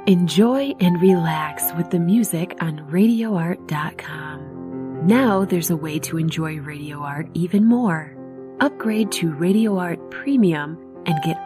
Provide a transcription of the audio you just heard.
Enjoy and relax with the music on RadioArt.com. Now there's a way to enjoy Radio Art even more. Upgrade to Radio Art Premium and get